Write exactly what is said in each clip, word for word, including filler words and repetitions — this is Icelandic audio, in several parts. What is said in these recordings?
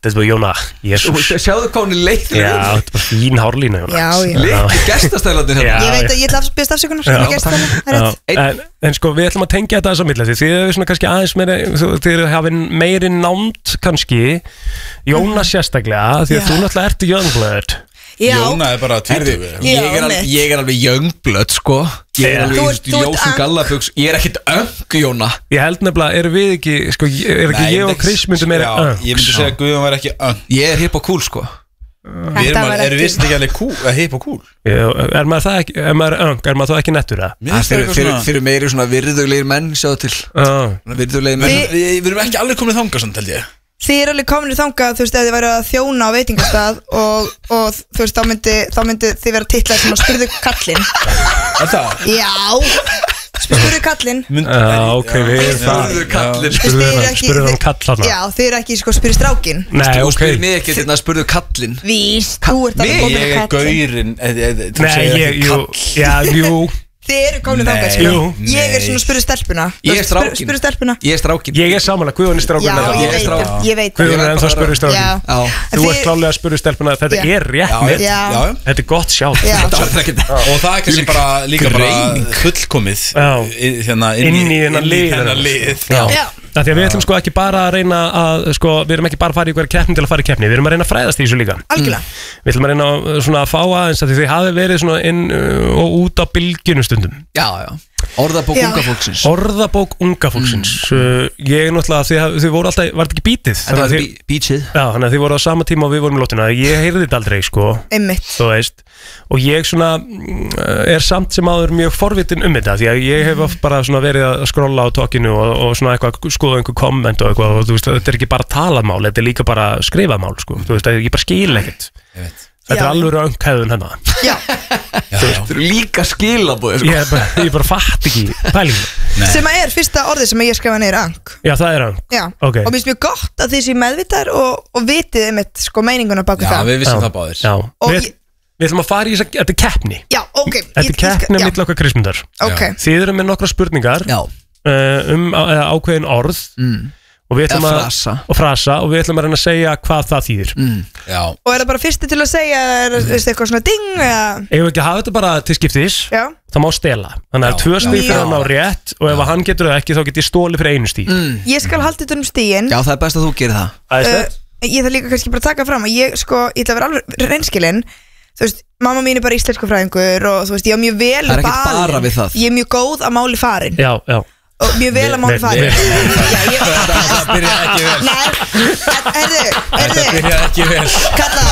Þetta er bara Jóna, Jésús Sjáðu hvað hún er leið Já, þetta er bara fín hárlína Jóna Já, já Leikir gestastælandir hérna Ég veit að ég ætla að byrja stafsökunar en, en sko, við ætlum að tengja þetta þess að milla Því þið eru svona kannski aðeins meiri Þið eru meiri nánd kannski Jóna sérstaklega Því að þú náttúrulega ertu Youngblood Jóna er bara tvítugur Ég er alveg, ég er alveg Youngblood sko Ég er alveg í ljósum gallabugs Ég er ekkert öng Jóna Ég held nefnilega, eru við ekki sko, Er ekki ég og Chris myndum meira öng Ég myndi segja að Guðjón var ekki öng Ég er hip og cool sko Við erum að, erum vissið ekki alveg cool, hip og cool Er maður það ekki, er maður öng, er maður það ekki nettur það? Þeir eru meiri svona virðuglegir menn, sjáðu til Virðuglegir menn Við erum ekki alveg komið þangað samt held ég Þið er alveg komin í þangað, þú veist, ef þið væri að þjóna á veitingastað og, og þú veist, þá myndi, þá myndi þið vera titlað sem að spurðu kallinn Er það? Já, spurðu kallinn Já, ok, við erum það Spurðu kallinn Spurðu hann kall hana Já, þið eru ekki, sko, spurðu strákinn Nei, Þú ok spyrir mig ekki þetta spurðu kallinn Víst, þú ert alveg komin í Ég er kallinn gaurinn Nei, ég, jú, já, jú Þið eru komin í þangað, Jú. sko Ég er svona spurðu stelpuna Ég er strákinn. Spurðu stelpuna Ég er strákinn Ég er samanlega, Guðjón er strákur Já, ég veit það, ég veit Guðjón er ennþá spurðu strákur Já. Þú ert klálega að spurðu stelpuna Þetta Já. er rétt mitt Já. Já, Þetta er gott sjálf Já. og það er kannski bara líka bara fullkomið Já. í- hérna, Inn í þennan inn í lið. þennan lið Já. Já. Það því að við ætlum sko ekki bara að reyna að sko, við erum ekki bara að fara í hverja keppni til að fara í keppni, við erum að reyna að fræðast í þessu líka. Algjörlega. Við ætlum að reyna að, svona, að fá aðeins að því þið hafi verið svona inn uh, og út á bylgjunu stundum. Já, já. Orðabók Já. unga fólksins. Orðabók unga fólksins. Mm. Uh, ég er náttúrulega, þið, þið voru alltaf, var þetta ekki bítið? Þetta var bí- bítið. Já, þannig að þið voru á sama tíma og við vorum í lótuna. Ég heyrði þetta aldrei, sko. Einmitt. Þú veist. Og ég svona uh, er samt sem áður mjög forvitin um þetta því að ég hef oft bara svona verið að skrolla á tokkinu og, og svona eitthvað skoða einhver komment og eitthvað og þú veist, þetta er ekki bara talamál, þetta er líka bara skrifamál, sko. Þú veist, ég bara skil ekkert. Þetta er alveg rönghæðun hennar. Já. Þetta eru líka skilabóð, sko. Ég er bara, ég bara fatt ekki pælingu. Sem að er fyrsta orðið sem ég skrifa niður ang. Já, það er röng. Já. Ok. Og mér finnst mjög gott að þið séu meðvitar og, og vitið um eitt sko meininguna baku Já, það. við vissum það báðir. Já. Og Við, ég- við ætlum að fara í þess að, þetta er keppni. Já, ok. Þetta er Ég- ég keppni skal- já. mitt okkar Krismundar. Ok. Þið eru með nokkra spurningar Já. uh, um á, ákveðin orð Mm. og við ætlum Eða að frasa. og frasa og við ætlum að reyna að segja hvað það þýðir. Mm. Já. Og er það bara fyrsti til að segja, er mm. eitthvað svona ding eða? Ef við ekki að hafa þetta bara til skiptis, Já. það má stela. Þannig að það er tvö stíð fyrir hann á rétt og ef hann getur það ekki þá get ég stólið fyrir einu stíð. Mm. Ég skal halda þetta um stígin. Já, það er best að þú gerir það. Æðislegt. Uh, ég þarf líka kannski bara að taka fram að ég sko, ég ætla að vera alveg reynskilin. Þú veist, mamma mín er bara íslensku fræðingur og þú veist, ég er mjög vel Það er ekkert balin. bara við það. Ég er mjög góð að máli farin Já, já. og mjög vel að máli Ve- farin. ve- Já, ég Það byrjaði ekki vel. Nei, herðu, Það herðu byrjaði ekki vel. Kalla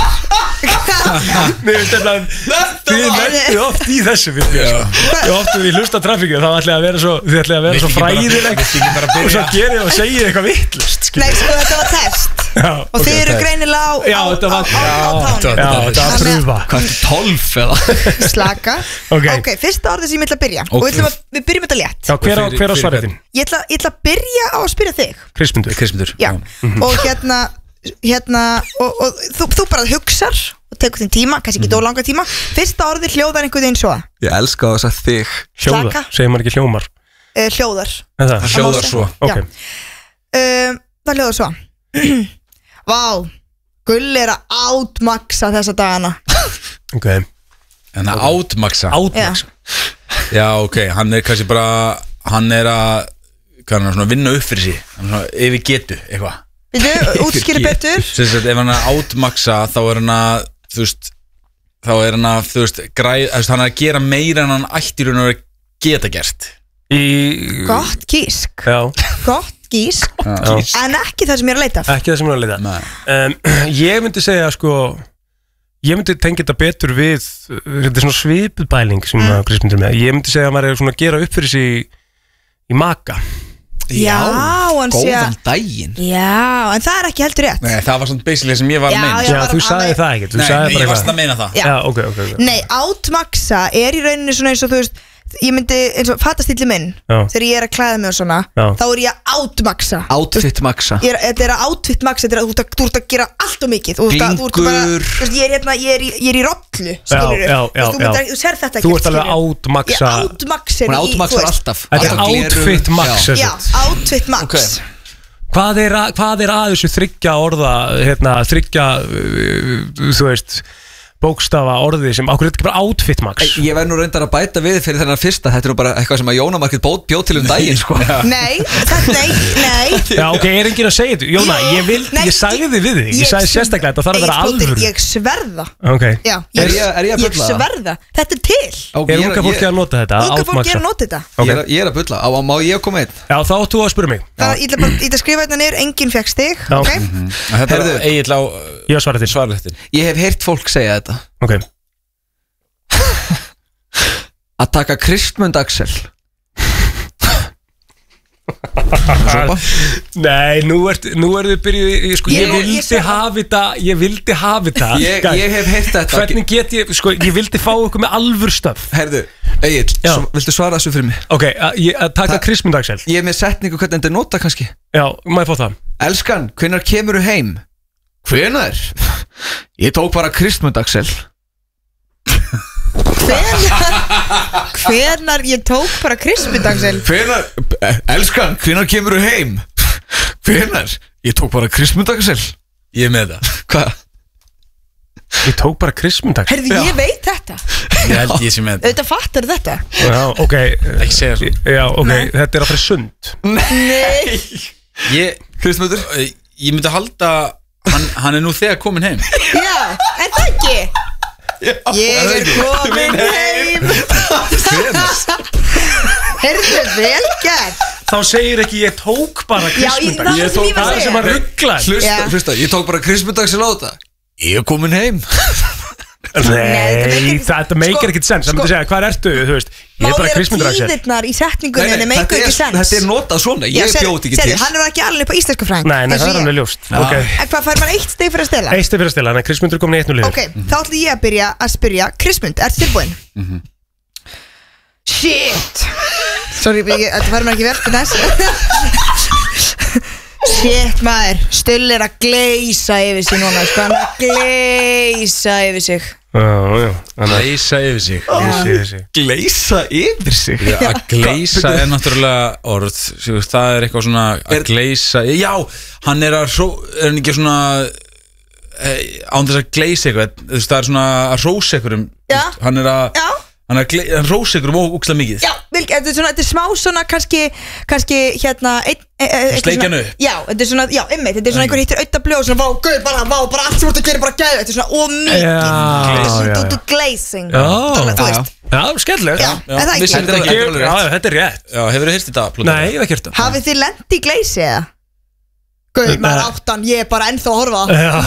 Mér finnst þetta að þið nefndu oft í þessu fyrir mér sko. Ég ofta við hlusta trafíku þá ætla ég að vera svo, þið ætla ég að vera svo Viltu ekki bara- fræðileg viltu ekki bara og byrja? svo gerir og segir eitthvað vittlust Nei, sko, þetta var test Já, og þið eru greinilega á Já, þetta var- á, á, á, á Já, tánum. þetta var að pröfa. Hvað er tólf eða? Slaka. Ok. Ok, fyrsta orðið sem ég ætla að byrja og við, ætlum að, við byrjum þetta létt. Já, hver á, hver á svarið þinn? Ég ætla, ég ætla að byrja á að spyrja þig. Kristmundur. Kristmundur. Já, og hérna, hérna og, og þú, þú bara hugsar og tekur þinn tíma, kannski ekki dólanga tíma. Fyrsta orðið hljóðar einhvern veginn svo. Ég elska þess að þig. Hljóðar, Slaka. segir maður ekki hljómar Uh, hljóðar. En það? Það hljóðar svo. Ok. Uh, það hljóðar svo. Vá, Gull er að átmaksa þessa dagana. Ok. Þannig að átmaksa. Átmaksa. Já, ok, hann er kannski bara, hann er að, hvað er hann, svona vinna upp fyrir sig, hann er svona yfir getu, eitthvað. Vildu, útskýri betur. Sem sagt, ef hann er að átmaksa, þá er hann að, þú veist, þá er hann að, þú veist, græð, þú veist, hann er að gera meira en hann ættir hann að geta gert. Í... Gott gísk. Já. Gott gísk. Já. En ekki það sem ég er að leita af. Ekki það sem ég er að leita Nei. um, Ég myndi segja sko ég myndi tengja þetta betur við þetta er svona svipuð bæling sem mm. Kristmundur með, ég myndi segja að maður er svona að gera upp fyrir sig í, í maka. Já, hann sé að Góðan daginn. Já, en það er ekki heldur rétt. Nei, það var svona basically sem ég var Já, að meina. já. Já, bara þú að sagði við- það ekkert, þú Nei, sagði nei, bara ég varst eitthvað. að meina það. Já. Já, ok, ok, ok. Nei, átmaksa er í rauninni svona eins og þú veist ég myndi, eins og fattastilli minn Já. þegar ég er að klæða mig og svona Já. þá er ég að átmaksa Outfit maxa. Ég er, þetta er að outfit max, þetta er að þú ert að, þú ert að gera allt og mikið þú ert að, þú ert bara, Glingur. þú veist, ég er hérna, ég er í, ég er í rollu skilurðu, já, já, þú, já. myndir, þú sér þetta Þú ekkert, ert alveg að skilurðu. átmaksa. Ég átmaxir Hún í, þú outmaxar veist. alltaf. Þetta er Alltaf gleraugu. outfit max Já. sem Já, sagt. outfit max Ok. Hvað er að, hvað er að þessu þriggja orða hérna, þriggja uh, þú veist bókstafa orði sem ákveður þetta ekki bara outfit max. Ég verð nú reyndar að bæta við fyrir þennan fyrsta. Þetta er nú bara eitthvað sem að Jóna Margrét bjóð til um daginn sko. Nei, það, nei, nei Já, ok, er enginn að segja þetta Jóna, ég vil, Nei, ég sagði þið við þig Ég, ég sagði sérstaklega þetta þarf að vera alvöru. Ég sverða okay. Já, ég, er ég, er ég, ég sverða, þetta er til okay, Er unga fólki að nota þetta? Unga fólki er að nota þetta okay. Ég, er, ég er að bulla, á, má ég koma einn? Já, þá áttu að spyrja mig Það, Ég ætla að skrifa þetta niður, enginn fekk stig okay? mm-hmm. Þetta er eiginlega á Ég var svarað til svarað Ég hef heyrt fólk segja þetta Ok Að taka Kristmund Axel Nei, nú er, nú er þið byrjuð sko, Ég- Ég vildi ég- hafa þetta Ég vildi hafa þetta Ég, ég hef heyrt þetta Hvernig get ég, sko, ég vildi fá okkur með alvör stöf Herðu, Egill, Já. svo, viltu svara þessu fyrir mig? Ok, að, ég, að taka Ta- Kristmund Axel Ég er með setningu hvernig þetta er nota kannski Já, má ég fá það? Elskan, hvenær kemur þú heim? Hvenær? Ég tók bara Kristmund Axel Hvenar Hvenar ég tók bara Krispindagsel Hvenær? Elskan, hvenær kemur þú heim? Hvenær? Ég tók bara Kristmund Axel Ég er með það Hvað? Ég tók bara Kristmund Axel Herði, ég veit þetta Ég held ég sé með það Þetta fattar þetta Já, ok Ekki segja svo Já, ok, Nei. þetta er að fyrir sund Nei Ég, Kristmundur? ég myndi halda hann, hann er nú þegar komin heim Já, en það ekki Ég er komin heim Herðu, vel gert Þá segir ekki ég tók bara Já, ég- Kristmund það Axel er sem ég var að Það er sem að segja. ruggla Hlusta, Já. hlusta, ég tók bara Kristmund Axel á þetta Ég er komin heim þetta Nei, meikir- þetta meikir sko- ekkert sens Það sko- myndi segja, hvað ertu, þú veist Ég er bara Kristmund Axel tíðirnar í setningunni Nei, Nei, nei, meikir þetta, ekki er, sens þetta er notað svona, Já, ég sérðu- bjóð ekki sérðu, til Hann er ekki alveg upp á íslensku fræng Nei, nei, það er alveg ljóst Ok, En hvað fær maður eitt stig fyrir að stela? eitt fyrir að stila, þannig að Kristmundur er komin í eitt núll Ok, þá ætlum ég að byrja að spyrja Kristmund, ertu tilbúin? Shit Sorry, ég- þetta fær maður ekki vel fyrir þess Shit maður, Stull er að gleysa yfir sig núna Sko, hann er að gleysa yfir sig Já, já, þannig að Gleysa yfir sig Þessi, þessi Gleysa yfir sig Já, að gleysa er náttúrulega orð Sjú, það er eitthvað svona að Er- gleysa Já, hann er að hró, er hann ekki svona eh, án þess að gleysa eitthvað þú veist, það er svona að rósa eitthvað um Já. hann er að Já. hann er að gley- hann rósa eitthvað um ókslega mikið Já, vel, þetta er svona, þetta er smá svona kannski, kannski hérna ein, e, e, eitthvað Sleikja hann svona- upp. Já, þetta er svona, já, einmitt, þetta er svona einhver hittir auðvitað og svona, vá, gauð, bara, vá, bara allt sem þú ert að gera bara gæðu, þetta er svona ómikið Já, Þetta er svona já, due to já. glazing Já. Þú þú veist, Já, skemmtilegt já, Já, er það vissi ekki þetta ekki. Ég- Já, þetta er rétt Já, hefur þið hýrt þetta? Plóter? Nei, ég hef ekki hert það Hafið þið lent í glazi eða? Gauð, maður Nei. áttan, ég er bara ennþá að horfa Já.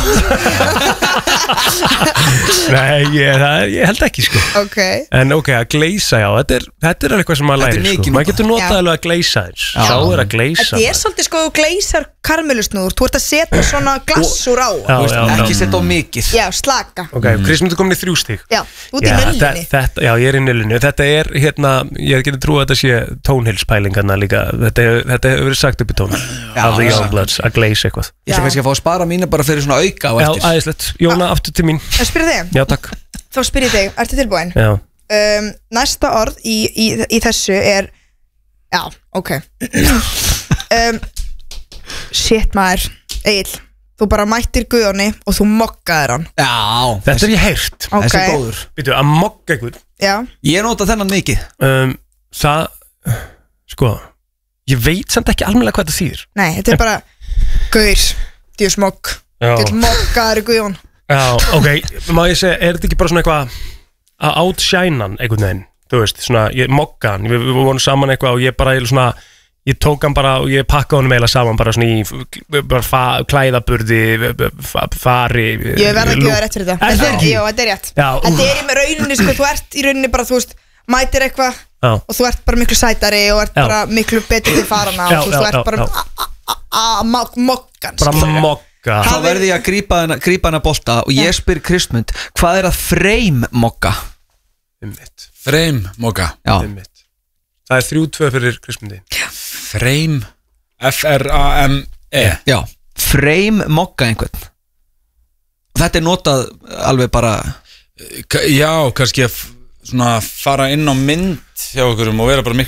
Nei, ég, það, ég held ekki sko Ok, En ok, að gleysa, já, þetta er, þetta er alveg eitthvað sem maður Þetta er lærir mikið sko. Maður notað. getur notað Já. alveg að gleysa þess Sá er að gleysa þetta er svolítið sko glazar karmelusnúður, þú ert að setja svona glassur á Já, já, Ekki já setja á mikið Já, slaka Ok, Kristmundur komin í þrjú stík Já, út í Já, nöllinni þe- þetta, já, ég er í nöllinu Þetta er, hérna, ég getur trúið að þetta sé tónhilspælingarna líka Þetta hefur þetta hefur verið sagt upp í tón Af the Youngbloods, að gleysa eitthvað Ég ætla kannski að fá að spara mína bara fyrir svona auka á Já, eftir æðislegt, Jóna, aftur til mín Það spyrir þig, Já, takk þá spyrir þig, ertu tilbúin? Já, um, Næsta orð í, í, í þessu er Já, ok um, Shit maður Egil, þú bara mættir Guðjóni og þú mokkaðir hann Já, þetta er ég heyrt Ok, þessi er góður Býtu, að mokka einhvern já, Ég nota þennan mikið um, Það, sko Ég veit samt ekki almennilega hvað það þýðir nei, þetta er bara Guður, djú smokk Já, Þú mokkaðir Guðjón já, ok Má ég segja, er þetta ekki bara svona eitthvað að outshine hann einhvern veginn Þú veist, svona, ég mokka hann Við, við vorum saman eitthvað og ég bara, ég svona Ég tók hann bara og ég pakkaði hann meila saman bara svona í bara fa, klæðaburði fa, fari Ég verð ekki að vera rétt fyrir þetta Er það ekki? Jú, þetta er rétt Já, Þetta úff. er í með rauninni, sko, þú ert í rauninni bara, þú veist Mætir eitthvað Já, og þú ert bara miklu sætari og ert Já. bara miklu betur til farana Já, og þú já, veist, þú ert já, bara já. a- a- a- a- mokkan bara skilurðu. mokka Þá Hafi- verði ég að grípa hana, grípa hana bolta og ég spyr Kristmund Hvað er að frame mokka? Einmitt, Freim, moka Já, einmitt Það er þrjú tvö fyrir Kristmundi Freim F R A M E já, frame mokka einhvern Þetta er notað alveg bara K- Já, kannski að f- svona fara inn á mynd hjá okkur og vera bara miklu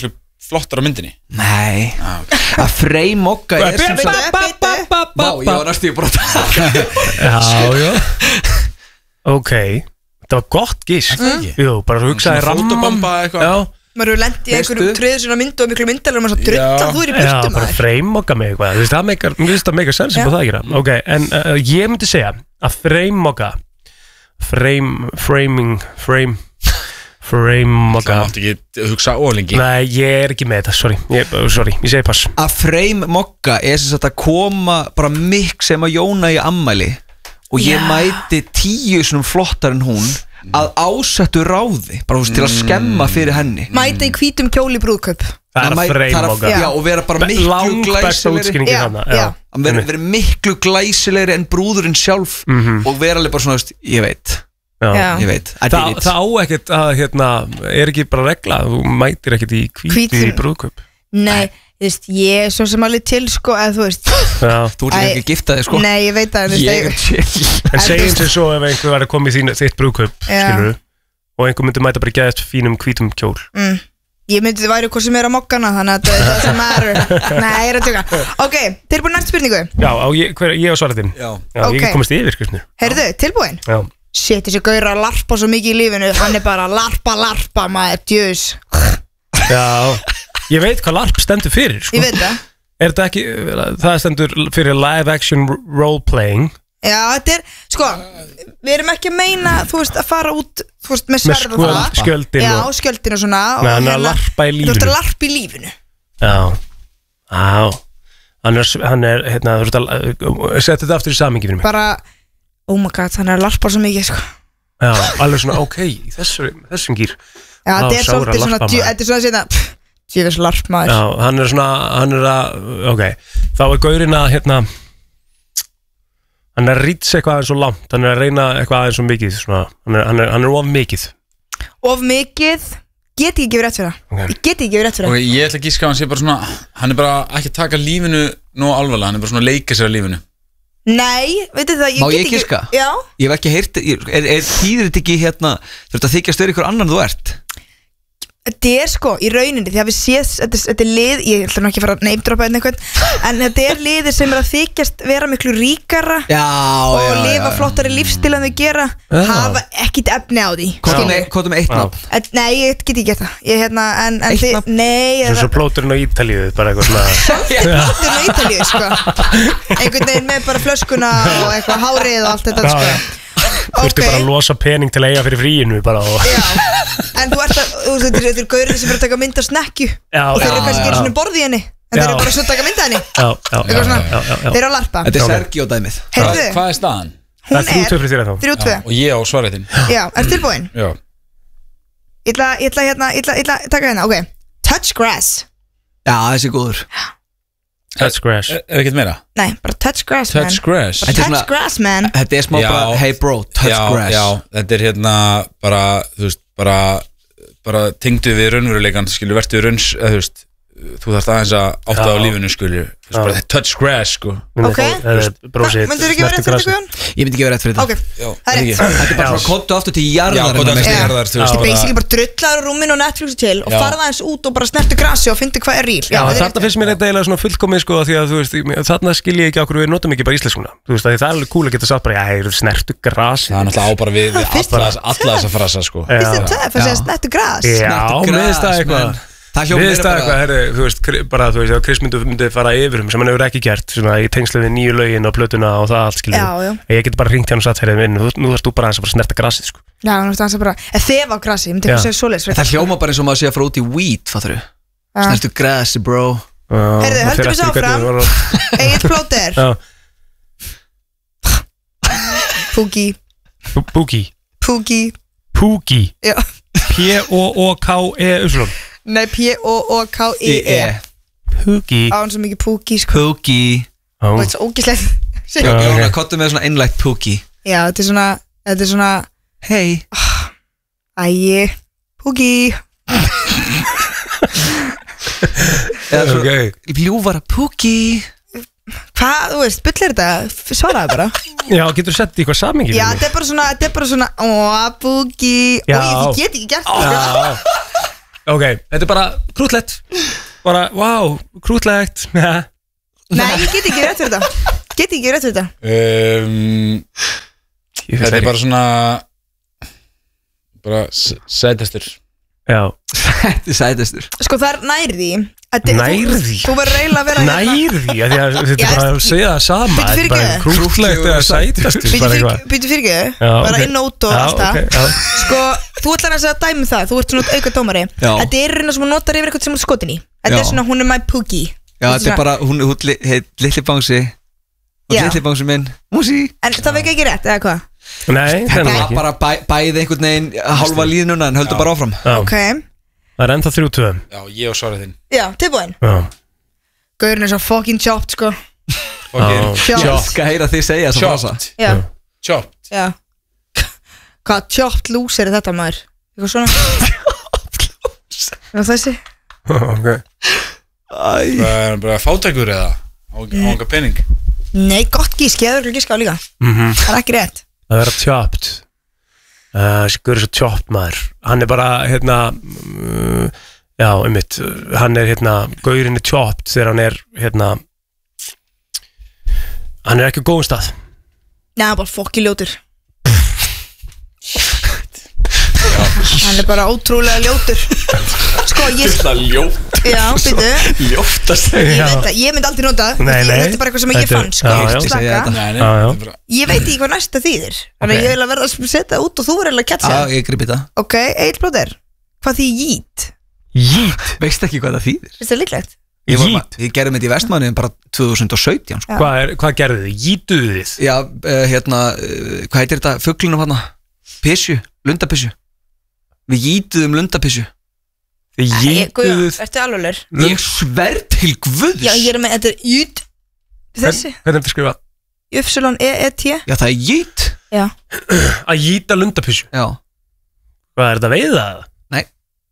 flottar á myndinni? Nei Að frame mokka er sem sagt Vá, ég var næstu í brota Já, já Ok, þetta var gott gísk Jú, bara hugsaði ramman Já maður hefur lent í einhverjum tröður svona myndu og miklu myndalega og maður svo drullan þú er í burtu maður Já, bara freimokka mig eitthvað Þú veist, það meikar, mér finnst það meikar sens upp á það að gera Ok, en uh, ég myndi segja að freimokka Frame, framing, frame Freimokka Það mátti ekki hugsa ólengi Nei, ég er ekki með þetta, sorry Ég, sorry, ég segi pass Að frame mokka er sem sagt að koma bara mikk sem að Jóna í ammæli og ég Já. mæti tíu svona flottar en hún að ásettu ráði bara mm. til að skemma fyrir henni mæta í hvítum kjóli brúðkaup Það er að freimokka Já, og vera bara miklu Langbæsta útskýringi Já, þarna já. að vera, vera miklu glæsilegri en brúðurinn sjálf Mhm. og vera alveg bara svona, veist, ég veit Já. Já. ég veit, I Það, did it það á ekkert að, hérna, er ekki bara regla Þú mætir ekkert í hvítu Hvítum. í brúðkaup nei, þú veist, ég er svo sem alveg til sko, eða þú veist Já Þú ert líka Æ, ekki að gifta þig sko nei, ég veit það en þú Ég er veist, chill En En segjum þú sér svo ef einhver var að koma í þín, þitt brúðkaup Já. skilurðu, og einhver myndi mæta bara geðast fínum hvítum kjól mm, ég myndi þið væri hvað sem er á mokkana þannig að þetta er það sem er nei, ég er að tjóka ok, tilbúin næst spurningu Já, á ég, hver, ég á svaratinn Já. Já, Ok. ég get komast yfir, skilurðu heyrðu, tilbúin Já, shit, þessi gaur að larpa svo mikið í lífinu hann er bara larpa, larpa, maður, djöðs já Ég veit hvað LARP stendur fyrir, sko ég veit það Er þetta ekki, það stendur fyrir live action role playing já, þetta er, sko, við erum ekki að meina þú veist, að fara út þú veist, með Með sverð og skjöld- það skjöldin já, og- skjöldin og svona Nei, hann er að larpa í þú lífinu ert að larpa í lífinu Já, já Hann er, hann er hérna, þú veist að setja þetta aftur í samingi fyrir mig bara, oh my god, hann er að larpa svo mikið, sko Já, alveg svona, ok, í þessu, þessum gýr já, Vá, þetta er sá er að svolítið svona, larpa, djö- maður. þetta er svona að segja djöðs larp, maður Já, hann er svona, hann er að, ok Þá er gaurinn að, hérna Hann er að rýtsa eitthvað aðeins svo langt Hann er að reyna eitthvað aðeins svo mikið svona, hann, er, hann, er, hann er of mikið of mikið, get ég ekki gefið rétt fyrir það Ok. ég get ekki gefið rétt fyrir Og það ég ætla að gíska að hann sé bara svona Hann er bara ekki að taka lífinu nóg alvarlega Hann er bara svona að leika sér að lífinu nei, veitu það, ég Má get ég ekki giska? já, Ég hef ekki heyrt, ég- er, er þýðir þetta ekki hérna Þú ert að þykjast verið ykkur annan en þú ert þetta er sko í rauninni því að við séð, þetta, er- þetta er lið ég ætla nú ekki að fara að neymdropa einn einhvern en þetta er liðir sem er að þykjast vera miklu ríkara Já, og já, lifa já. flottari lífstil en þau gera Já. hafa ekkit efni á því Hvað skilurðu. með, hvað með eitt Já. nafn? En- nei, ég get ekki geta ég hérna, en, en Eitt þið, nafn? nei Svo svo plóturinn á Ítalíu, bara eitthvað svona þetta er með Ítalíu sko einhvern veginn með bara flöskuna og eitthvað hárið og allt þetta Já, sko já. Þú ertu bara að losa pening til að eiga fyrir fríinu bara og Já, en þú ert að, þú veist, þetta er- þetta er gaurið sem er að taka mynd af snekju Já, og þeir eru já, kannski ekki já. svona borði í henni en þeir Já. eru bara svo að taka mynd af henni Já, já, já, Eitthvað svona. já, já, já. þeir eru að larpa Þetta er Ok. Sergio dæmið Heyrðu, Hvað er staðan? Það hún er þrjú tvö er fyrir þér þá þrjú tvö Og ég á svaretinn Já, er tilbúin? Já Ég ætla, ég ætla hérna, ég ætla, ég ætla að taka hérna, ok Touch grass Já, þessi er góður Touch grass Er, er ekkert meira? Nei, bara touch grass, man Touch grass Bara Þetta er touch svona- grass, man Þetta er smá Já. bara, hey bro, touch já, grass Já, þetta er hérna bara, þú veist, bara bara tengdu við raunveruleikan skilju, vertu raunns, eða þú veist þú þarft aðeins að átta á Já. lífinu skilju, þú veist, Já. bara touch grass sko Ok. Brósið Myndur ekki vera rétt fyrir þetta, Guðjón? Ég myndi ekki vera rétt fyrir þetta Ok, Já, það er ekki. rétt Þetta er bara svona kottu aftur til Já, jarðar hvað það hérna, er Já. jarðar, þú Þetta veist er bara basically bara drullar á rúminu og Netflixu til og Já. farða eins út og bara snertu grassi og fyndi hvað er ríl Já, þetta er þarna finnst mér þetta eiginlega svona fullkomið sko því að þú veist, ég- þarna skil ég ekki okkur við notum ekki bara íslenskuna þú veist að það er alveg cool að geta sagt bara já, ég er snertu grasi Það er náttúrulega á bara við, við Fyrst- alla, alla þessa frasa sko Fyrst er Já, töff að segja snertu gras já, Snertu mér finnst það gras, eitthvað man. Það hljómar Mér meira finnst það bara- eitthvað, herri, þú veist, kri- bara þú veist, ef Chris myndi, myndi fara yfir um sem hann hefur ekki gert, svona í tengslu við nýju lögin og plötuna og það allt skilur Já, já. Ég get bara ringt hérna og sagt, herri, nú, nú þarfst þú bara aðeins að bara snerta grasið, sko Já, hann veist bara En þef á grassi, ég myndi Já. ekki segja svoleiðis En það hljóma bara eins og maður sé að fara út í weed, fattur þú? Já. Snertu grassi, bro Heyrðu, höldum við svo áfram. Egil Plóter Já, Púki Púki Púki Púki Já P-O-O-K-E-Y Nei, P-O-O-K-I-E Púki Á hann svo mikið púki, sko Pookie Og Já, þetta er svo ógislegt Já, Já, já, ok. hann kottu með svona innlægt Pookie Já, þetta er svona Þetta er svona Hey Æi Púki Eða svo ok Ljúfara Pookie Hvað, þú veist, bull er þetta Svaraði bara Já, getur þú sett í eitthvað samingi Já, þetta er bara svona Þetta er bara svona Ó, Púki Já. Og ég get ekki gert það sko. Já, Ok, þetta er bara krútlegt. Bara, wow, krútlegt. Nei, ég get ekki rétt fyrir þetta. Get ekki rétt fyrir þetta. um, Þetta er bara svona Bara sætastur. Já. Þetta er sætastur. Sko það er nærði. Nærði? Þú verður eiginlega að vera Nærði? Þetta er bara að segja það sama. Býttu fyrir ekki. Krútlegt eða sætastur. Býttu fyrir ekki. Bara inn og út og allt það. Sko, þú ætlar að segja dæmi það. Þú ert svona auka dómari. Þetta er reyna sem hún notar yfir eitthvað sem hún er skotin í. Þetta er svona, hún er my pookie. Já, þetta er bara, hún heit litli bangsi. Litli bangsi minn. Músi. En það veik ekki rétt, eða hvað? Nei, þetta var bara bæ, bæði einhvern veginn halva líðnuna en höldu bara áfram. Ok. Það er ennþá þrjú tvö. Já, ég og svarið þinn. Já, tilbúin. Gaurinn er svo fucking chopped, sko. Fucking chopped. Skal heyra þig segja þessa frasa. Já. Chopped. Já. Hvað chopped loser er þetta, maður? Eitthvað svona? Chopped loser. Já, þessi. Ok. Það er bara fátækur eða? Ánga penning. Nei, gott gísk, ég hefur ekki gíska á líka. Mm-hmm. Það er ekki rétt. Það er að chopped. Uh, Skur er svo chopped maður. Hann er bara, hérna, uh, já, einmitt, hann er, hérna, gaurinn er chopped þegar hann er, hérna, hann er ekki á góðum stað. Nei, hann er bara fokki ljótur. Hann er bara ótrúlega ljótur. Sko, ég... Þetta er ljót. Já, býtu. Ljótast. Ég veit það, ég myndi aldrei nota það. Nei, nei. Þetta er bara eitthvað sem ég fann, sko. Já, já. Slaka. Nei, nei. Ég veit ekki hvað næsta þýðir. Þannig að ég vil að verða að setja það út og þú verður að catcha. Já, ég gripi það. Ok, Egill Blóter. Hvað þýðir jít? Jít? Veist ekki hvað það þýðir? Finnst það líklegt? Jít? Ég gerði þetta í Vestmanni bara tvö þúsund og sautján, sko. Hvað er, hvað gerðu þið? Jítuðu þið? Já, uh, hérna, uh, hvað heitir þetta fuglinum hérna? Pissu, lundapissu. Við jítuðum lundapissu. Þið jítuðu... Ertu alveglegur? Ég sver til guðs. Já, ég er með, þetta er jít. Þessi? Hvernig er þetta skrifað? Ypsilon E E T. Já, það er jít. Já. Að jíta lundapissu? Já. Hvað er þetta veiða það? Nei.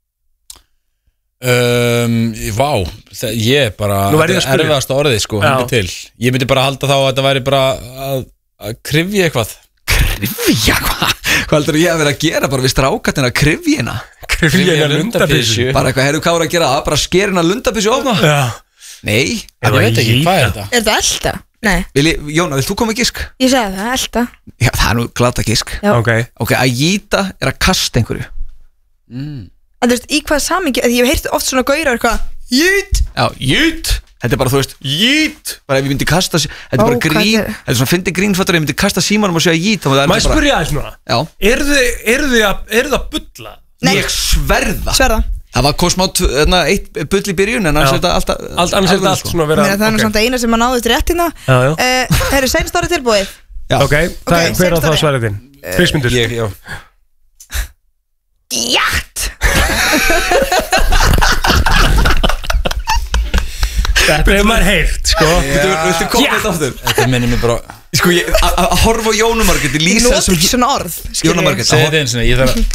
Um, vá, það, ég bara Nú verð ég að spyrja. erfiðasta orðið sko, Já. henni til. Ég myndi bara halda þá að þetta væri bara að, að krifja eitthvað. Krifja, hvað? Hvað heldur ég að vera að gera bara við strákatina krifjina? Krifja lundapissu? Bara eitthvað, heyrðu hvað voru að gera það? Bara skerina lundapissu ofna? Já. Nei. Ég veit ekki, hvað er þetta? Er þetta elda? Nei. Vil ég, Jóna, vilt þú koma í gisk? Ég sagði það, elda. Já, það er nú glata gisk. Já. Ok. Ok, að jíta er að kasta einhverju. Mm. En þú veist, í hvað samingi, ég hef heyrt oft svona gaurar eitthvað, jít. Já, jít. Þetta er bara, þú veist, jít. Bara ef ég myndi kasta, þetta er Ó, bara hvað grín. er- Þetta er svona fyndi grínfattur, ef ég myndi kasta símanum og segja jít. Má ég spyrja aðeins núna? Já. Eru þið, eru þið að, eru þið að bulla? Nei. Ég sverða. Sverða. Það var kom smá, t- þarna, eitt bull í byrjun, en annars Já. er þetta alltaf... Allt, annars er þetta allt svona að vera... Meina, það er nú ok. samt eina sem maður náði til réttina. Já, já. Uh, Herru, seinst árið tilbúið. Já. Ok, það er hver á seinasta það ári. svarið þinn? Krismundur. Ég, já. Jætt. Þetta er maður heyrt, sko. Viltu, viltu koma þetta aftur? Þetta minnir mér bara. Sko, ég, að að horfa á Jónu Margréti Ég lýsa noti ekki svona orð. skilurðu. Jóna Margrét. Segði þetta eins og ég þarf að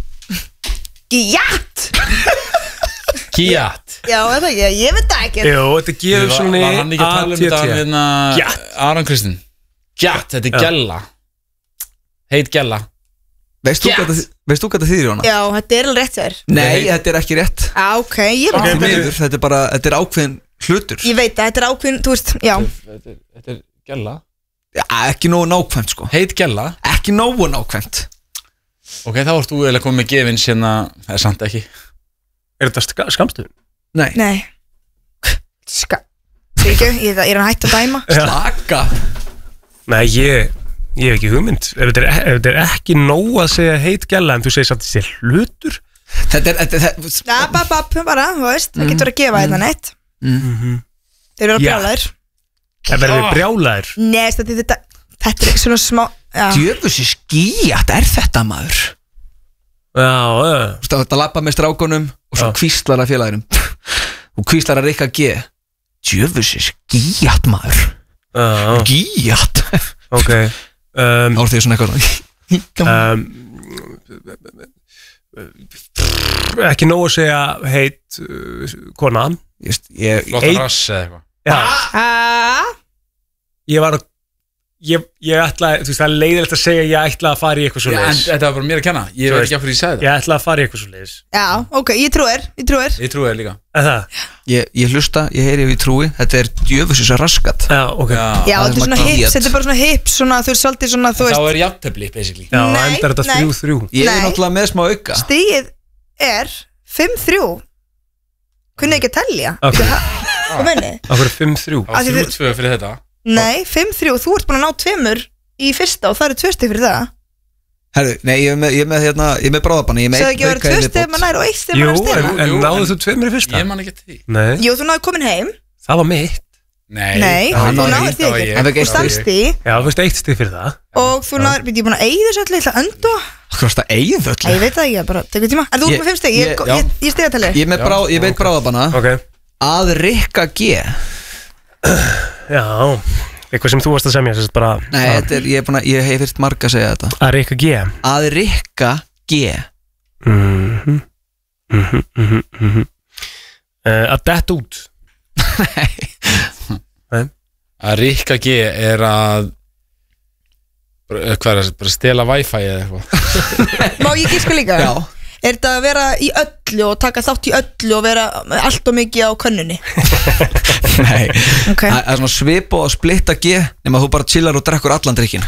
Jætt. Kijat. Já, þetta ekki, ég veit það ekki. Jú, þetta gefur Var svona var hann ekki að tala um þetta hérna Gjat. Aron Kristinn? Gjat, þetta er Já. gella. Heit gella. Veist þú Yes. hvað það- veist þú hvað það þýðir, Jóna? Já, þetta er alveg rétt þér. Nei, þetta er ekki rétt. Já, ok, ég veit Ok, það. Því miður, Þetta er bara, þetta er ákveðin hlutur. Ég veit það, þetta er ákveðin, þú veist, já. Þetta er, þetta er gella. Já, ekki nógu nákvæmt, sko. Heit gella. Ekki nógu nákvæmt. Ok, þá ert þú eiginlega komið með gefins hérna. Það er samt ekki. Er þetta ska- skammstöðun? Nei. Nei. Ska. Fyrir ekki, ég ég er að hætta að dæma. Slaka. Nei, ég, ég hef ekki hugmynd. Ef þetta er, ef þetta er ekki nóg að segja heit gæla en þú segir samt þessi hlutur. Þetta er, þetta er, Já, bap, bap, bara, þú veist, það getur að gefa þetta neitt. Þeir eru að Já. brjála þér. Það verður brjálaður. Nei, þetta, þetta, þetta er svona smá, já. djöfusi skíjat er þetta, maður. Já, já. Þú veist, þetta lappa með strákunum og svo Já. kvíslar að félaginum. Og kvíslar að Rikka G. Djöfusi skíjat, maður. Já, Skíjat. ok. Um, Þá er því svona eitthvað. um, ekki nóg að segja heit uh, kona. Just, ég, Flotta Heit- rass eða eitthvað. Já, Ah, ég var að, Ég, ég ætla, þú veist, það er leiðilegt að segja að ég ætla að fara í eitthvað svo Já, en leiðis þetta var bara mér að kenna Ég Þú veit veist, ekki af hverju ég sagði það Ég ætla að fara í eitthvað svo leiðis Já, ok, ég trúir, ég trúir Ég trúi það líka En það? Ég, ég hlusta, ég heyri ef ég trúi. Þetta er djöfusins að raskat. Já, ok Já, það þetta er er svona svona hips, diet. þetta er bara svona hips svona, þú veist, svolítið svona, þú Þá veist er jafntefli, basically Já, Nei, endar þetta nei. þrjú þrjú Ég er Nei. náttúrulega með smá auka. Stigið er fimm þrjú Kunni ekki að telja Ok. Hvað menni? Akkur er fimm þrjú Á Af því þrjú þið- tvö fyrir þetta Nei, fimm þrjú, þú ert búin að ná tveimur í fyrsta og það eru tvö stig fyrir það Herru, nei, ég er með, ég er með, hérna, ég er með bráðabanni. Ég er með Svo einn ekki að vera auka í tvö stig viðbót. maður nær og eitt stig Jú, maður en, stela en Jú, náðu en- þú tveimur í fyrsta? Ég man ekki eftir því Nei, Jú, þú náðu komin heim það var mitt Nei, Nei, það var þú ég, náður það því var ekki ég. En við Þú geistum- stannst því Já, þú veist eitt stig fyrir það og þú náður, býtti ég búin að eigða þessu öllu, ég ætla að öndu Hvað varst það eigið Æ, öllu? ég veit það ekki, bara tekur tíma Er þú út Ég- með fimm stig? Ég, ég- ég, já. ég, ég stigatali Ég, er með brá, ég veit bráðabanna. Ok, Að Rikka G. já Eitthvað sem þú varst að semja, sérst bara Nei, þetta er, ég er búin að, ég hef heyrt marga að segja þetta. Að Rikka G Að Rikka G. Mhm Mhm, mhm, mhm Eh, Að detta út Nei Að Rikka G er að bara- Hvað er það, bara stela wifi eða eitthvað Má ég gíska líka? Já. Er þetta að vera í öllu og taka þátt í öllu og vera allt og mikið á könnunni? Nei. Ok Það er svona svipa og splitta G nema þú bara chillar og drekkur allan drikkin.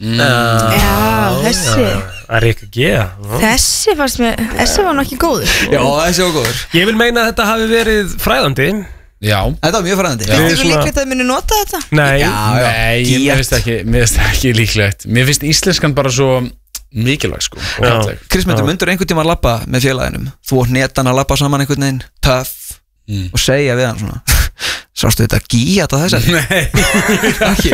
Já, þessi Að Rikka G já. Þessi fannst mér, þessi var nokkið góður Já, þessi var góður. Ég vil meina að þetta hafi verið fræðandi Já Þetta var mjög fræðandi. Já. Þetta Við er svo svona- líklegt að þið muni nota þetta? Nei, Já, já. Nei, ég- mér finnst ekki, mér finnst ekki líklegt Mér finnst íslenskan bara svo mikilvæg sko og Já. falleg. Krismundur, Já. myndur einhvern tíma að labba með félaginum? Þú og netan að labba saman einhvern veginn, töff, Mm. og segja við hann svona sástu þetta gíat á þessari? Nei Ekki.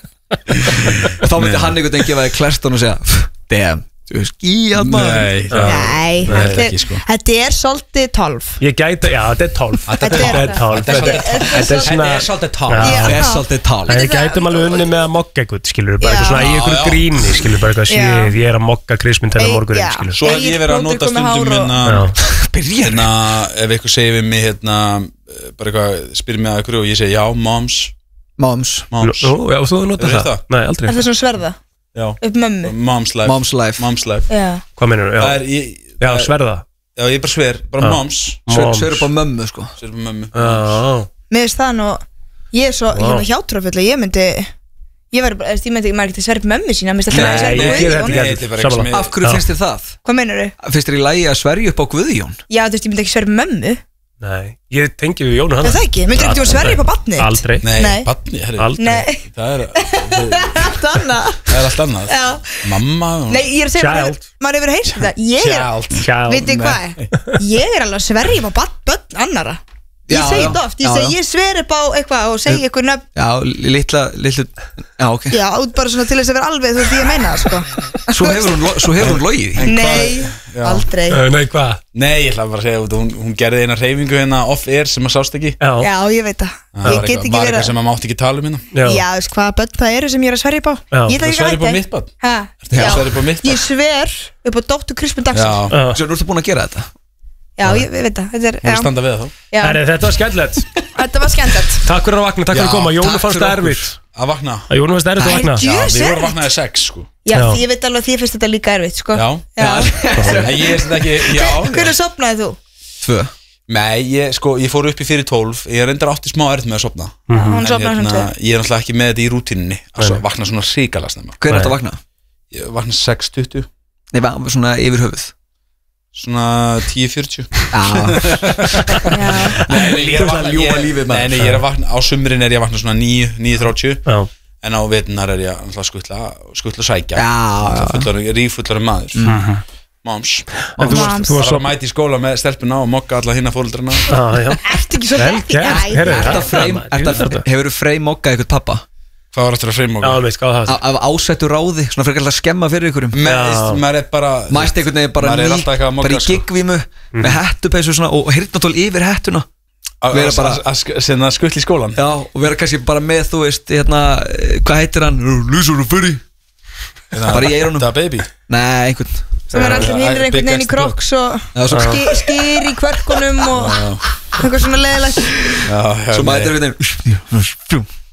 Og þá myndi hann einhvern veginn gefa þig klestan og segja damn, þú veist gíat maður. Nei, það- Nei, Nei, þetta ekki, er, sko. þetta er svolítið tólf Ég gæti, já, þetta er tólf Þetta er- Þetta er tólf Þetta er Þetta þetta er svona svolítið tál. Já. Það er svolítið tál. En við gætum alveg unni með að mokka eitthvað, skilur bara eitthvað Já. svona í einhverju Já, já. gríni, skilur bara eitthvað Já. séð, ég er að mokka Krismynd þennan Ei, morgunin, já. skilur Svo hef ég verið að nota Egil Plóter stundum komið hár hérna, Já, Byrja hérna ef eitthvað segir við mig hérna bara eitthvað, spyrir mig að eitthvað og ég segi já, moms, Moms, moms Nú, já, og þú notar Hefur það? það? Nei, aldrei Er það svona sverða? Já, Upp mömmu? moms life Mom's life. Mom's life Já Hvað meinur þú? Það Já, er, ég, já það er- sverða Já, ég er bara sver, bara Já. moms Sver, sver upp á mömmu sko. Sver upp á mömmu Já, Mér finnst það nú Ég er svo, Vá. ég er hjátrúfull Ég myndi Ég væri bara, ég myndi, maður ekki að sverja upp mömmu sína Mér finnst Nei, alltaf að ég sverja geri upp þetta Guðjón ekki. Nei, þetta er bara eitthvað Sammála. sem ég Af hverju Já. finnst þér það? Hvað meinur þau? Finnst þér í lagi að sverja upp á Guðjón? Já, þú veist, ég myndi ekki sverja upp mömmu nei, ég tengi við Jónu Er hann það ekki? Myndir ekki að sverja upp á barnið? Aldrei, Nei, Nei. badni, herri aldrei Nei, Það er, það allt annað er allt annað Já. Mamma og- Nei, ég er að segja, maður Child. hefur- maður hefur heist þetta Ég er, Child. Child. veitir hvað Ég er alveg að sverja upp á barn- börn annara Ég Já, segi já. þetta oft, ég Já, segi já. ég sver upp á eitthvað og segi eitthvað nöfn Já, litla, litla Já, ok. Já, út bara svona til þess að vera alveg þú veist ég meina það sko Svo hefur hún, lo- svo hefur hún logið því. Nei, Já. aldrei Uh, Nei, hvað? Nei, ég ætla bara að segja út, hún, hún gerði eina reyfingu hérna off-air sem maður sást ekki Já, Já, ég veit það Það var Ég get eitthvað- ekki var verið eitthvað sem maður mátti ekki tala um hérna já, Já, þú veist hvaða börn það eru sem ég er að sverja upp á Já. Ég ætla Það ekki sverði að upp á hætta mitt barn Ha? Það Já. sverði upp á mitt Ég barn sver upp á dóttur Krispin Dagsson Já, já. Svo ertu búin að gera þetta? Já, ég ég veit það Þetta er, hún er já, standa við það þá já. Herri, þetta var skemmtilegt Þetta var skemmtilegt Takk fyrir að vakna, takk fyrir að Já, koma Jónu takk fannst fyrir það okkur. erfitt Að vakna Að Jónu fannst erfitt að Æ, vakna djú. Já, við Sverri. vorum vaknaði sex sko Já, Já. ég veit alveg að því finnst þetta líka erfitt sko Já, Já. Nei, ég er þetta ekki Já, Hvernig sopnaði þú? Tvö. Nei, ég, sko, ég fór upp í fyrir tólf Ég reyndar átti smá erð með að sopna Hún En sopnaði svona tvö ég er náttúrulega ekki með þetta í rútíninni Að svo- vakna svona ríkala snemma Hver er Nei. þetta að vakna? Ég vakna sex tuttugu Nei, va- svona yfir höfuð. Svona tíu fjörutíu Já. Já, Nei, nei, ég er að vakna Ljúga ég- lífið, maður. Nei, nei, ég er að vakna Á sumrin er ég að vakna svona níu, níu þrjátíu Já, En á vetunar er ég náttúrulega skuttla Skuttla sækja Já, já. Fullar, rífullar maður Moms En þú varst- Moms. þú Það varst var að mæti í skóla með stelpuna og mokka alla hinna fóreldrana Já, já ertu ekki svo Vel þekkt gert, heyrðu, Þetta þetta freim, maður, ég veit þetta, þetta. hefur þú freim mokkað eitthvað pappa? Hvað var aftur að freyma Já, okkur? veist hvað það Af af ásættu ráði, svona frekar alltaf að skemma fyrir ykkurum. Með, maður er bara Mæst einhvern veginn bara Maður er ný, alltaf eitthvað að bara mokka í sko. gigvímu með hettupeysu svona og hirtnatól yfir hettuna. Að vera bara- bara að Senna skuttla í skólan Já, og vera kannski bara með, þú veist, hérna, eh, hvað heitir hann? Lýsur og fyrir. bara í eyrunum. Það er baby Nei, einhvern. Sem er allir Já, hinnir Big einhvern veginn í Extra kroks og Já, svo, ski- skýr í kvörkunum og eitthvað svona leðilegt Já, já, svo nei. mætir einhvern veginn.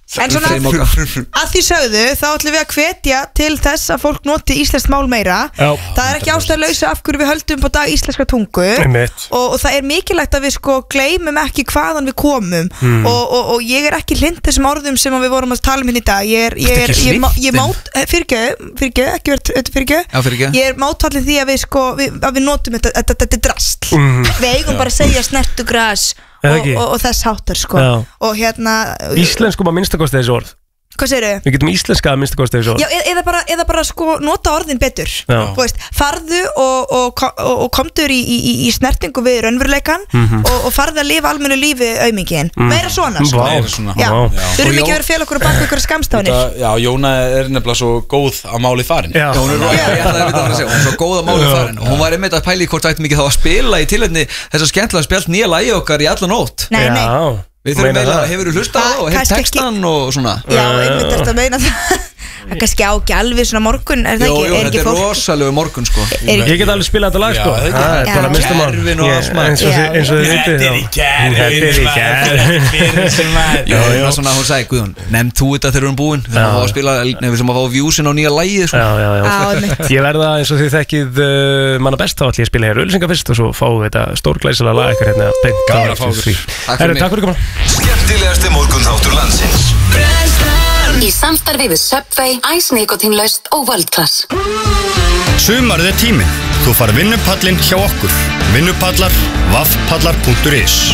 En svona, að því sögðu, þá ætlum við að hvetja til þess að fólk noti íslenskt mál meira. Já. Það er ekki ástæðulausu af hverju við höldum på dag íslenskra tungu Einmitt. og, og það er mikilvægt að við sko gleymum ekki hvaðan við komum Mm. og, og, og ég er ekki hlind þessum orðum sem við vorum að tala um hérna í dag. Ég er, ég er, Ertu ekki ég, má- ég hlynntur? mát, fyrirgjöð, fyrirgjöð, ekki verið fyrirgjöð. Já, fyrirgefðu. Ég er mátallin því að við sko, við, að við notum þetta, þetta, þetta er drasl. Mhm. Við eigum bara að segja snertugras Eða og, ekki? og, og þess háttar sko. Já. Og hérna, Íslenskum að minnstakosti þessi orð hvað segirðu? Við getum íslenska að minnstakosti þessi orð Já, e- eða bara, eða bara sko nota orðin betur. Já. Þú veist, farðu og, og, ko- og, og komdur í, í, í snertingu við raunveruleikan Mhm. og, og farðu að lifa almennu lífi aumingin. Meira svona sko. Vá. Meira svona. Já, Vá. við erum Og ekki Jón- að vera fél okkur að baka ykkur skamstáðinir. Það- Já, Jóna er nefnilega svo góð á máli farin Já. Hún er rosa, ég ætlaði að vita hvað að segja, hún er svo góð að máli farin og hún var einmitt að pæla í hvort það ætti mikið þá að spila í tilhætni þess að skemmtilega spjalt nýja lagi okkar í alla nótt. Nei, nei. Já. Við þurfum Meina eiginlega, það. hefur þú hlustað á Ka- það og hefur kannski ekki- textan og svona? Já, einmitt eftir að meina það. Það er kannski á ekki alveg svona morgun, er það Jú, ekki? jú, Er þetta ekki er fólk? rosalegu morgun sko. Er ekki? Ég get alveg spilað þetta lag Já, sko það er ekki. Það er bara Já. minnstum mál Kerfin og allt maður. Eins og Já. þið eins og þið vitið þá. Þetta er í gerð Já, það er svona, hún sagði, Guðjón, nefn þú þetta þegar við erum búin þegar Já. við fá að spila, nefnum við sem að fá viewsin á nýja lagið sko. Já, já, já Já, einmitt. Ég verða eins og þið þekkið uh, manna best þá ætlum ég að spila hér auðlýsingar fyrst og svo fáum við þetta stórglæsilega lag ykkur hérna beint á Gaman að fá eftir ykkur. því. Takk fyrir Herru, mig. Takk fyrir komin Skemmtilegasti morgunþáttur landsins Í samstarfi við Subway, Ice Nikotinlaust og World Class. Sumarið er tíminn. Þú far vinnupallinn hjá okkur. Vinnupallar, vaffpallar punktur is.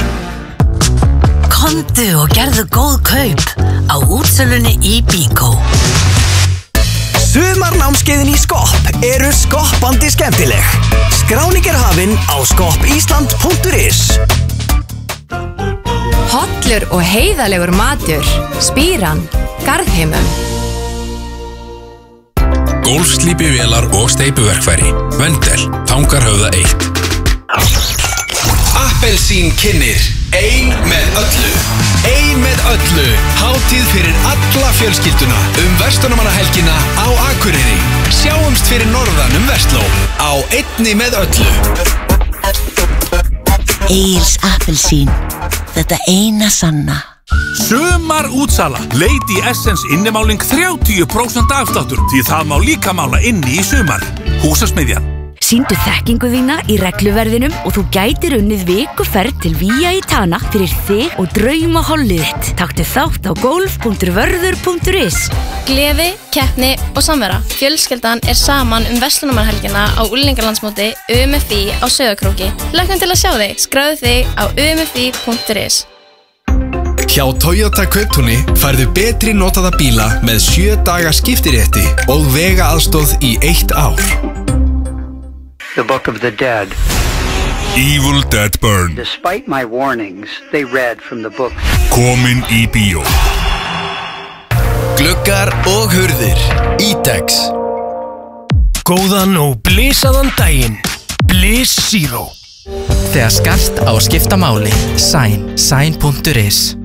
Komdu og gerðu góð kaup á útsölunni í Bíkó. Sumarnámskeiðin í Skopp eru skoppandi skemmtileg. Skráning er hafin á skoppisland punktur is. Hollur og heiðalegur matur. Spíran, Garðheimum. Gólfslípivélar og steypuverkfæri Vendel, Tangarhöfða eitt Appelsín kynnir Ein með öllu Ein með öllu Hátíð fyrir alla fjölskylduna Um verslunarmannahelgina á Akureyri Sjáumst fyrir norðan um Versló Á einni með öllu Egils appelsín. Þetta eina sanna. Sumar útsala Lady Essence innimáling þrjátíu prósent afsláttur Því það má líka mála inni í sumar Húsasmiðjan Sýndu þekkingu þína í regluverðinum og þú gætir unnið vikuferð til Vía í Tana fyrir þig og drauma hollið þitt. Taktu þátt á golf punktur vörður punktur is. Gleði, keppni og samvera. Fjölskyldan er saman um verslunarmannahelgina á Unglingalandsmóti U M F I á Sauðárkróki. Lakkan til að sjá þig. Skráðu þig á u m f i punktur is. Hjá Toyota Kauptúni færðu betri notaða bíla með sjö daga skiptirétti og vega aðstóð í eitt ár. The Book of the Dead. Evil Dead Burn Despite my warnings, they read from the book. Komin í bíó Gluggar og hurðir. Ítex. Góðan og blísaðan daginn Bliss Zero Þegar skart á að skipta máli Sign, sign punktur is